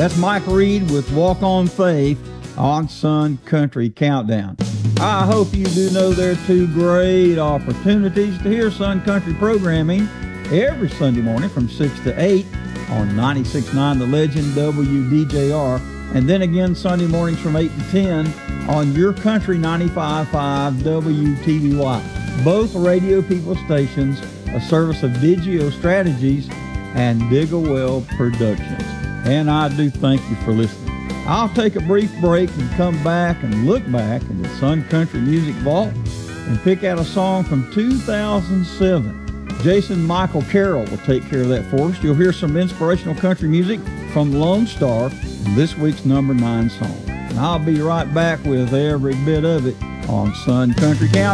That's Mike Reed with Walk on Faith on Sun Country Countdown. I hope you do know there are two great opportunities to hear Sun Country programming every Sunday morning from 6 to 8 on 96.9 The Legend WDJR, and then again Sunday mornings from 8 to 10 on Your Country 95.5 WTBY. Both Radio People stations, a service of Digio Strategies and Dig-A-Well Productions. And I do thank you for listening. I'll take a brief break and come back and look back in the Sun Country Music Vault and pick out a song from 2007. Jason Michael Carroll will take care of that for us. You'll hear some inspirational country music from Lone Star in this week's number 9 song. And I'll be right back with every bit of it on Sun Country Countdown.